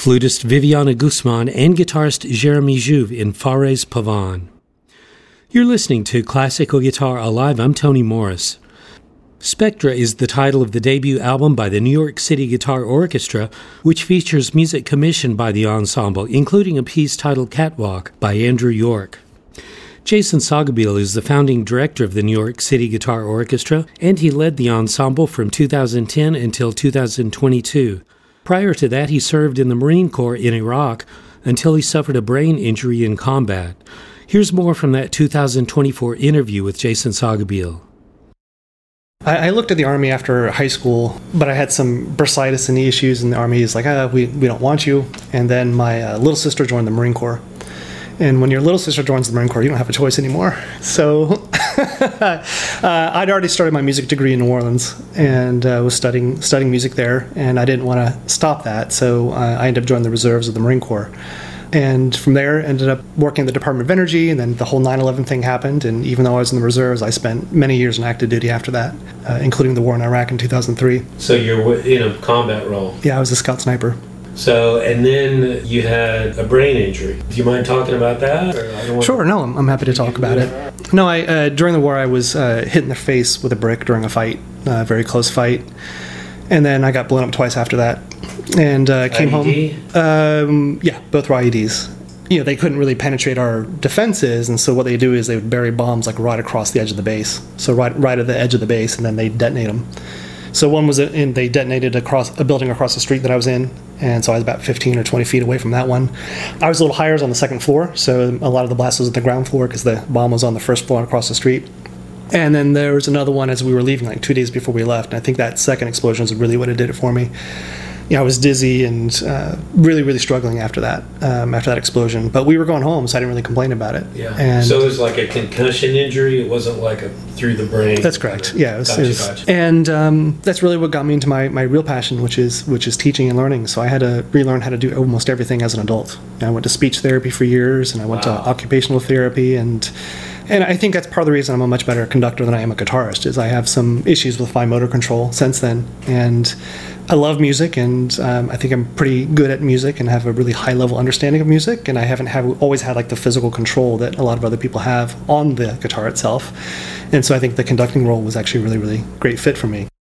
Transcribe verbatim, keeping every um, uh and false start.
flutist Viviana Guzman, and guitarist Jeremy Jouve in Fares Pavan. You're listening to Classical Guitar Alive. I'm Tony Morris. Spectra is the title of the debut album by the New York City Guitar Orchestra, which features music commissioned by the ensemble, including a piece titled Catwalk by Andrew York. Jason Saugabil is the founding director of the New York City Guitar Orchestra, and he led the ensemble from two thousand ten until two thousand twenty-two. Prior to that, he served in the Marine Corps in Iraq until he suffered a brain injury in combat. Here's more from that two thousand twenty-four interview with Jason Saugabil. I looked at the Army after high school, but I had some bursitis and knee issues, and the Army is like, ah, we, we don't want you. And then my uh, little sister joined the Marine Corps. And when your little sister joins the Marine Corps, you don't have a choice anymore. So uh, I'd already started my music degree in New Orleans and uh, was studying studying music there, and I didn't want to stop that, so uh, I ended up joining the reserves of the Marine Corps. And from there, ended up working in the Department of Energy, and then the whole nine eleven thing happened, and even though I was in the reserves, I spent many years in active duty after that, uh, including the war in Iraq in two thousand three. So you're in a combat role? Yeah, I was a scout sniper. So, and then you had a brain injury. Do you mind talking about that? Or I don't want sure, no, I'm, I'm happy to talk about it. No, I uh, during the war, I was uh, hit in the face with a brick during a fight, a very close fight. And then I got blown up twice after that. And uh, came I E D? home. Um, yeah, both were I E Ds. You know, they couldn't really penetrate our defenses, and so what they do is they would bury bombs like right across the edge of the base. So right right at the edge of the base, and then they detonate them. So one was in, they detonated across a building across the street that I was in, and so I was about fifteen or twenty feet away from that one. I was a little higher, I was on the second floor, so a lot of the blast was at the ground floor because the bomb was on the first floor across the street. And then there was another one as we were leaving, like two days before we left. And I think that second explosion is really what it did it for me. You know, I was dizzy and uh, really, really struggling after that, um, after that explosion. But we were going home, so I didn't really complain about it. Yeah. And so it was like a concussion injury. It wasn't like a through the brain. That's correct. Yeah. It was, gotcha, it was, gotcha. And um, that's really what got me into my, my real passion, which is which is teaching and learning. So I had to relearn how to do almost everything as an adult. I went to speech therapy for years, and I went Wow. to occupational therapy, and and I think that's part of the reason I'm a much better conductor than I am a guitarist. Is I have some issues with fine motor control since then, and I love music, and um, I think I'm pretty good at music and have a really high level understanding of music, and I haven't have always had like the physical control that a lot of other people have on the guitar itself. And so I think the conducting role was actually a really, really great fit for me.